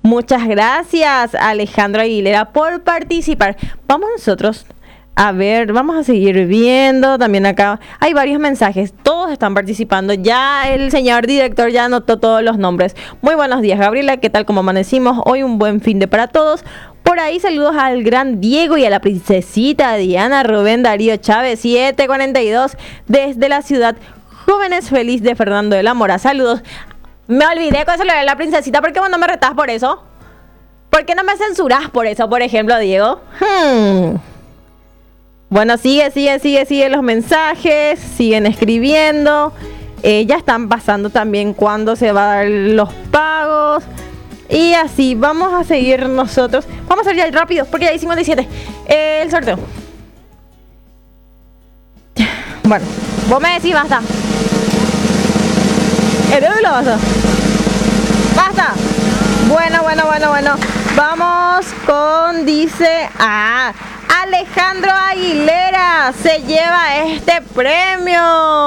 Muchas gracias, Alejandro Aguilera, por participar. Vamos nosotros a ver, vamos a seguir viendo. También acá hay varios mensajes. Todos están participando. Ya el señor director ya anotó todos los nombres. Muy buenos días, Gabriela. ¿Qué tal? ¿Cómo amanecimos? Hoy un buen fin de para todos. Por ahí saludos al gran Diego y a la princesita Diana, Rubén Darío Chávez, 742, desde la ciudad Jóvenes Feliz de Fernando de la Mora. Saludos. Me olvidé con saludar a la princesita. ¿Por qué vos no me retás por eso? ¿Por qué no me censurás por eso, por ejemplo, Diego? Bueno, sigue los mensajes. Siguen escribiendo. Ya están pasando también cuándo se va a dar los pagos. Y así, vamos a seguir nosotros. Vamos a hacer ya rápido, porque ya hay 57. El sorteo. Bueno, vos me decís basta. ¿Lo basta? ¡Basta! Bueno. Vamos con, dice... Alejandro Aguilera se lleva este premio.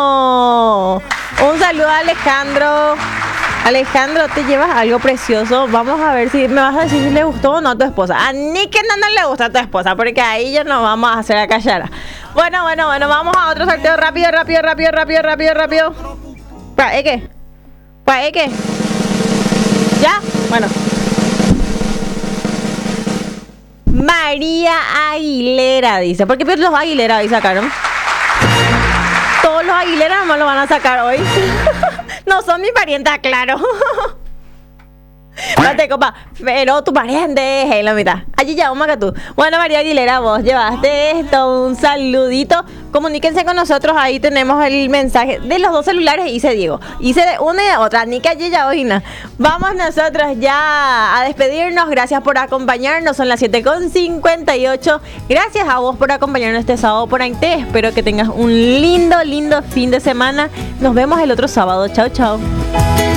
Un saludo a Alejandro. Alejandro, te llevas algo precioso. Vamos a ver si me vas a decir si le gustó o no a tu esposa. A ni que no le gusta a tu esposa, porque ahí ya nos vamos a hacer a callar. Bueno, vamos a otro sorteo rápido. ¿Para qué? ¿Ya? Bueno. María Aguilera dice. ¿Por qué los Aguilera ahí sacaron? Todos los Aguilera nomás lo van a sacar hoy. No son mi parienta, claro. Date, copa. Pero tu pariente es la mitad. Allí ya, tú. Bueno, María Aguilera, vos llevaste esto. Un saludito. Comuníquense con nosotros. Ahí tenemos el mensaje de los dos celulares. Hice Diego. Hice de una y de otra. Ni que allí ya, Ojina. Vamos nosotros ya a despedirnos. Gracias por acompañarnos. Son las 7:58. Gracias a vos por acompañarnos este sábado por Ainte. Espero que tengas un lindo fin de semana. Nos vemos el otro sábado. Chao.